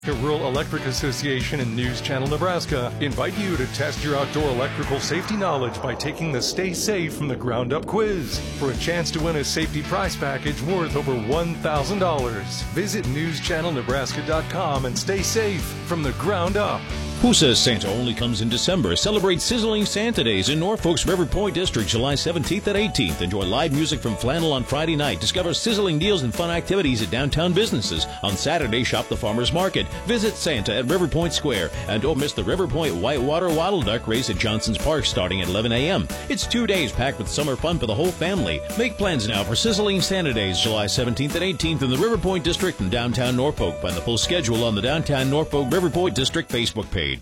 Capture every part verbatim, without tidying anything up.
The Rural Electric Association and News Channel Nebraska invite you to test your outdoor electrical safety knowledge by taking the Stay Safe from the Ground Up quiz for a chance to win a safety prize package worth over one thousand dollars. Visit news channel nebraska dot com and stay safe from the ground up. Who says Santa only comes in December? Celebrate Sizzling Santa Days in Norfolk's River Point District, July seventeenth and eighteenth. Enjoy live music from Flannel on Friday night. Discover sizzling deals and fun activities at downtown businesses. On Saturday, shop the farmers market. Visit Santa at River Point Square. And don't miss the River Point Whitewater Wattle Duck Race at Johnson's Park starting at eleven a.m. It's two days packed with summer fun for the whole family. Make plans now for Sizzling Santa Days, July seventeenth and eighteenth in the River Point District in downtown Norfolk. Find the full schedule on the Downtown Norfolk River Point District Facebook page.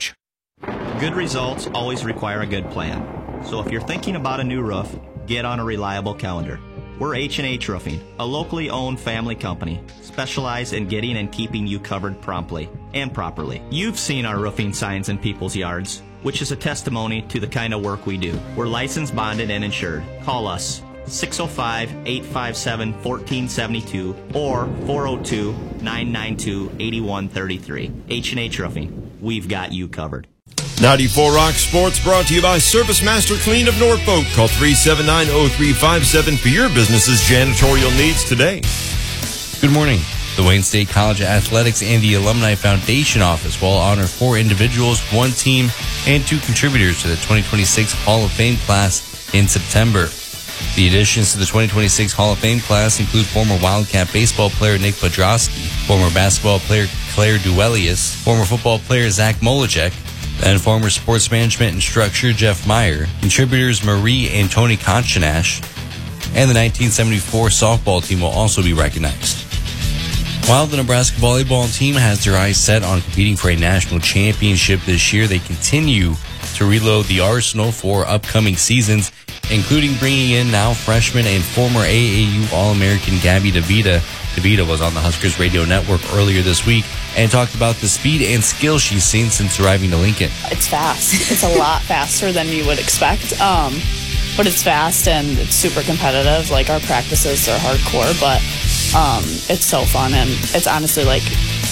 Good results always require a good plan. So if you're thinking about a new roof, get on a reliable calendar. We're H and H Roofing, a locally owned family company, specialized in getting and keeping you covered promptly and properly. You've seen our roofing signs in people's yards, which is a testimony to the kind of work we do. We're licensed, bonded, and insured. Call us six oh five, eight five seven, one four seven two or four oh two, nine nine two, eight one three three. H and H Roofing, we've got you covered. ninety-four Rock Sports brought to you by Service Master Clean of Norfolk. Call three seven nine, oh three five seven for your business's janitorial needs today. Good morning. The Wayne State College Athletics and the Alumni Foundation Office will honor four individuals, one team, and two contributors to the twenty twenty-six Hall of Fame class in September. The additions to the twenty twenty-six Hall of Fame class include former Wildcat baseball player Nick Podrosky, former basketball player Claire Duelius, former football player Zach Molacek, and former sports management instructor Jeff Meyer, contributors Marie and Tony Konchanash, and the nineteen seventy-four softball team will also be recognized. While the Nebraska volleyball team has their eyes set on competing for a national championship this year, they continue to reload the arsenal for upcoming seasons, including bringing in now freshman and former A A U All-American Gabby DeVita. DeVita was on the Huskers radio network earlier this week and talked about the speed and skill she's seen since arriving to Lincoln. It's fast. It's a lot faster than you would expect, um, but it's fast and it's super competitive. Like, our practices are hardcore, but um, it's so fun, and it's honestly like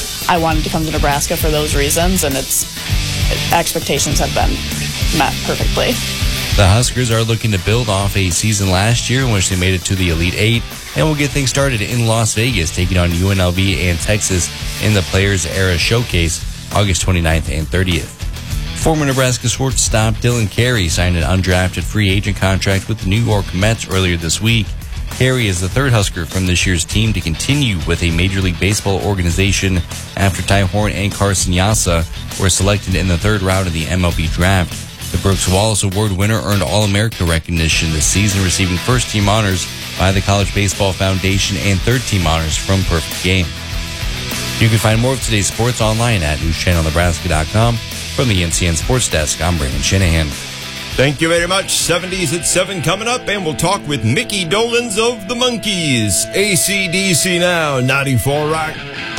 I wanted to come to Nebraska for those reasons, and it's expectations have been met perfectly. The Huskers are looking to build off a season last year in which they made it to the Elite Eight, and will get things started in Las Vegas, taking on U N L V and Texas in the Players Era Showcase, August twenty-ninth and thirtieth. Former Nebraska shortstop Dylan Carey signed an undrafted free agent contract with the New York Mets earlier this week. Carey is the third Husker from this year's team to continue with a Major League Baseball organization after Ty Horn and Carson Yassa were selected in the third round of the M L B draft. The Brooks Wallace Award winner earned All-America recognition this season, receiving first-team honors by the College Baseball Foundation and third-team honors from Perfect Game. You can find more of today's sports online at news channel nebraska dot com. From the N C N Sports Desk, I'm Brandon Shanahan. Thank you very much. seventies at seven coming up, and we'll talk with Mickey Dolans of the Monkees. A C D C now, ninety-four Rock.